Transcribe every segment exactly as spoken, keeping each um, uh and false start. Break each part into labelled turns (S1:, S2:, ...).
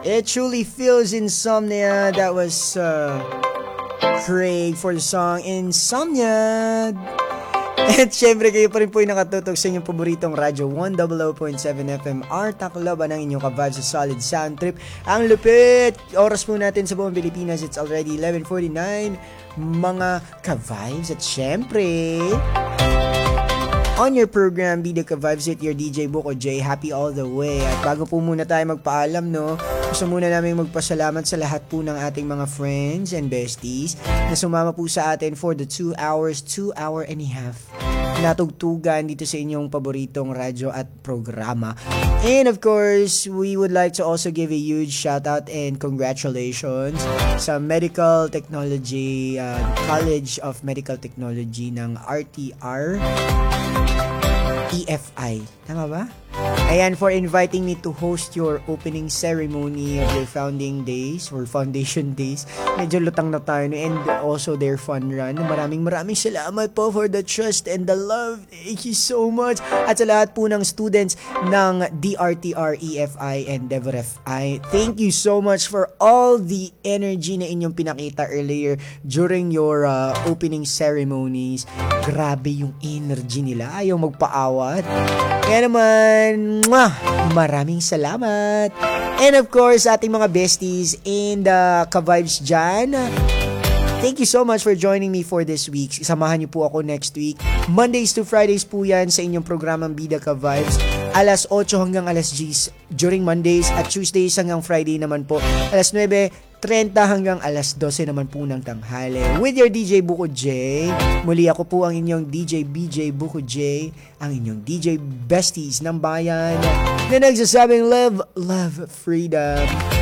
S1: It truly feels insomnia. That was uh, Craig for the song Insomnia. At syempre kayo pa rin po yung nakatutok sa inyong paboritong radyo one hundred point seven F M R Tacloban ang inyong ka-vibes sa Solid Sound Trip. Ang lupit! Oras po natin sa buong Pilipinas, it's already eleven forty-nine mga ka-vibes. At syempre on your program, Bida Ka Vibes with your D J Buko J. Happy all the way. At bago po muna tayo magpaalam, no, gusto muna namin magpasalamat sa lahat po ng ating mga friends and besties na sumama po sa atin for the two hours, two hour and a half natugtugan dito sa inyong paboritong radyo at programa. And of course, we would like to also give a huge shout out and congratulations sa Medical Technology, uh, College of Medical Technology ng R T R E F I. Tama ba? Ayan, for inviting me to host your opening ceremony of your founding days or foundation days. Medyo lutang na tayo. And also their fun run. Maraming maraming salamat po for the trust and the love. Thank you so much. At sa lahat po ng students ng D R T R E F I and D E V R F I, thank you so much for all the energy na inyong pinakita earlier during your uh, opening ceremonies. Grabe yung energy nila. Ayaw magpaawat. Kaya naman, mwah, maraming salamat. And of course, ating mga besties and uh, ka-vibes dyan, thank you so much for joining me for this week. Samahan niyo po ako next week. Mondays to Fridays po yan sa inyong programang Bida Ka Vibes. alas otso hanggang alas diyes during Mondays at Tuesdays hanggang Friday naman po. alas nuwebe trenta hanggang alas dose naman po ng tanghali. With your D J Buko J. Muli ako po ang inyong D J B J Buko J. Ang inyong D J Besties ng bayan na nagsasabing love, love, freedom.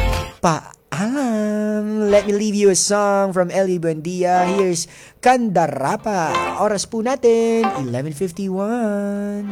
S1: Paalam. Let me leave you a song from Ellie Buendia. Here's Kandarapa. Oras po natin, eleven fifty-one.